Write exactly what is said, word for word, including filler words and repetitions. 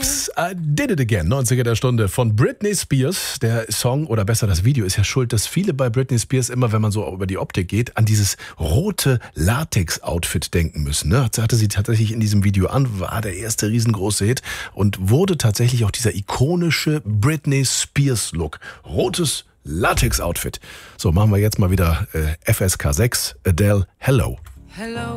Oops, I did it again. neunziger der Stunde von Britney Spears. Der Song, oder besser das Video, ist ja schuld, dass viele bei Britney Spears immer, wenn man so über die Optik geht, an dieses rote Latex-Outfit denken müssen. Ne? Das hatte sie tatsächlich in diesem Video an, war der erste riesengroße Hit und wurde tatsächlich auch dieser ikonische Britney Spears-Look. Rotes Latex-Outfit. So, machen wir jetzt mal wieder äh, F S K sechs, Adele, Hello. Hello.